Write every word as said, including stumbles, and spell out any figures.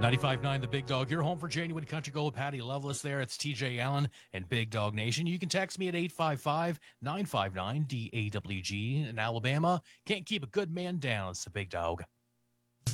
ninety-five point nine The Big Dog, your home for genuine country gold. Patty Loveless there. It's T J Allen and Big Dog Nation. You can text me at eight five five, nine five nine, D A W G. In Alabama, can't keep a good man down. It's the Big Dog.